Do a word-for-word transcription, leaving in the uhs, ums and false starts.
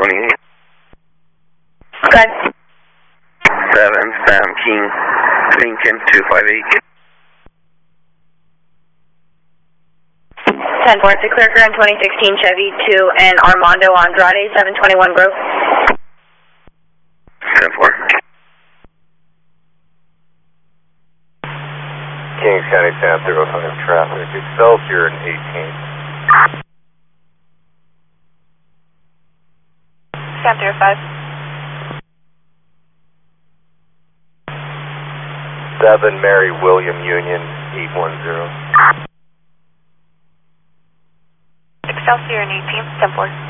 twenty-eight. Okay. seven seventeen Lincoln two five eight. ten four, it's a clear current twenty sixteen Chevy to an Armando Andrade, seven twenty-one Grove. ten four. Kings County Panther, oh five traffic, Excelsior and eighteen. Panther five. seven Mary William Union, eight one zero. Excelsior and eighteen, ten four.